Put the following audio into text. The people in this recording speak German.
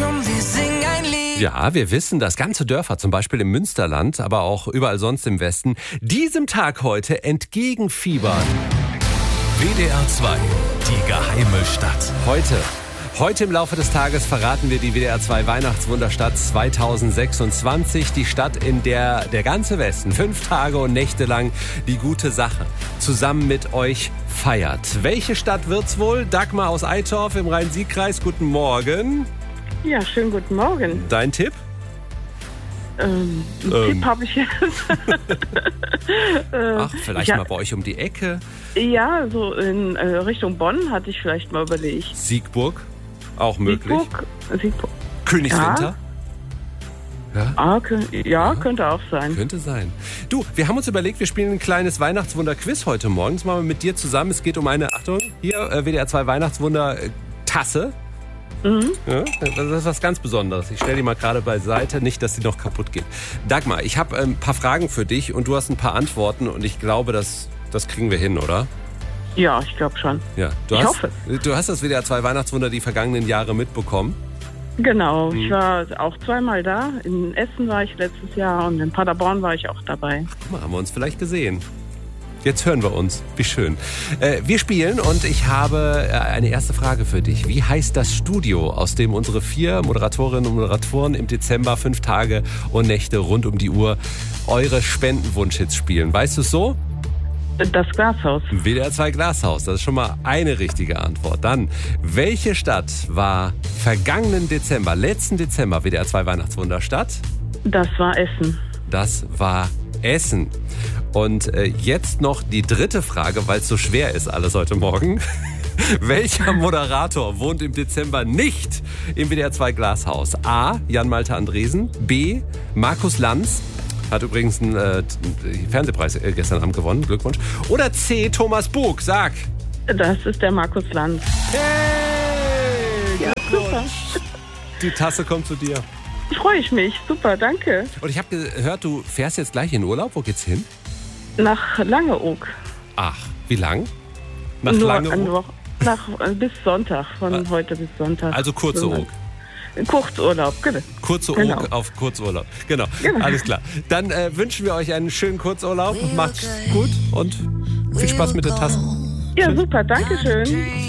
komm, wir singen ein Lied. Ja, wir wissen, dass ganze Dörfer, zum Beispiel im Münsterland, aber auch überall sonst im Westen, diesem Tag heute entgegenfiebern. WDR 2, die geheime Stadt. Heute im Laufe des Tages verraten wir die WDR 2 Weihnachtswunderstadt 2026. Die Stadt, in der der ganze Westen 5 Tage und Nächte lang die gute Sache zusammen mit euch feiert. Welche Stadt wird's wohl? Dagmar aus Eitorf im Rhein-Sieg-Kreis. Guten Morgen. Ja, schönen guten Morgen. Dein Tipp? Tipp habe ich jetzt. Ach, vielleicht mal bei euch um die Ecke. Ja, so in Richtung Bonn hatte ich vielleicht mal überlegt. Siegburg? Auch möglich. Siegburg. Königswinter? Ja, könnte auch sein. Könnte sein. Du, wir haben uns überlegt, wir spielen ein kleines Weihnachtswunder-Quiz heute Morgen. Das machen wir mit dir zusammen. Es geht um eine, Achtung, hier, WDR 2 Weihnachtswunder-Tasse. Ja, das ist was ganz Besonderes. Ich stelle die mal gerade beiseite, nicht, dass sie noch kaputt geht. Dagmar, ich habe ein paar Fragen für dich und du hast ein paar Antworten und ich glaube, das kriegen wir hin, oder? Ja, ich glaube schon. Ja, Ich hoffe. Du hast das WDR 2 Weihnachtswunder die vergangenen Jahre mitbekommen. Genau, ich war auch zweimal da. In Essen war ich letztes Jahr und in Paderborn war ich auch dabei. Guck mal, haben wir uns vielleicht gesehen. Jetzt hören wir uns. Wie schön. Wir spielen und ich habe eine erste Frage für dich. Wie heißt das Studio, aus dem unsere 4 Moderatorinnen und Moderatoren im Dezember 5 Tage und Nächte rund um die Uhr eure Spendenwunschhits spielen? Weißt du es so? Das Glashaus. WDR 2 Glashaus. Das ist schon mal eine richtige Antwort. Dann, welche Stadt war letzten Dezember WDR 2 Weihnachtswunderstadt? Das war Essen. Das war Essen. Und jetzt noch die dritte Frage, weil es so schwer ist alles heute Morgen. Welcher Moderator wohnt im Dezember nicht im WDR 2 Glashaus? A. Jan-Malte Andresen. B. Markus Lanz. Hat übrigens einen Fernsehpreis gestern Abend gewonnen. Glückwunsch. Oder C. Thomas Bug. Sag. Das ist der Markus Lanz. Hey! Ja, super. Die Tasse kommt zu dir. Freue ich mich. Super, danke. Und ich habe gehört, du fährst jetzt gleich in Urlaub. Wo geht's hin? Nach Langeoog. Ach, wie lang? Nach Nur Langeoog? eine Woche. Bis Sonntag. Von heute bis Sonntag. Also kurze Oog. Kurzurlaub, genau. Kurze Genau. Oog auf Kurzurlaub. Genau, alles klar. Dann wünschen wir euch einen schönen Kurzurlaub. Macht's gut und viel Spaß mit der Tasse. Ja, super, danke schön.